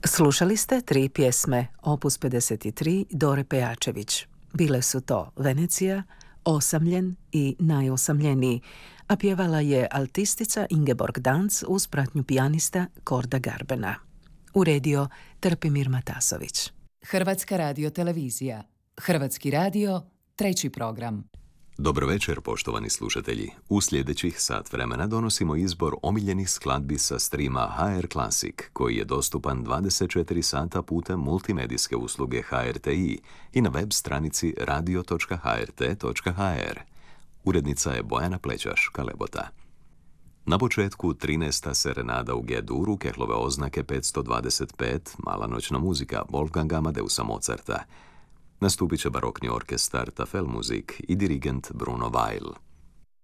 Slušali ste 3 pjesme, opus 53 Dore Pejačević. Bile su to Venecija, Osamljen i Najosamljeniji, a pjevala je altistica Ingeborg Danc uz pratnju pijanista Korda Garbena. Uredio Trpimir Matasović. Hrvatska radiotelevizija. Hrvatski radio, 3. program. Dobro večer, poštovani slušatelji. U sljedećih sat vremena donosimo izbor omiljenih skladbi sa streama HR Classic, koji je dostupan 24 sata putem multimedijske usluge HRTi i na web stranici radio.hrt.hr. Urednica je Bojana Plećaš-Kalebota. Na početku 13. serenada u G-duru Kehlove oznake 525, mala noćna muzika Wolfganga Amadeusa Mozarta. Nastupit će barokni orkestar Tafelmusik i dirigent Bruno Weil.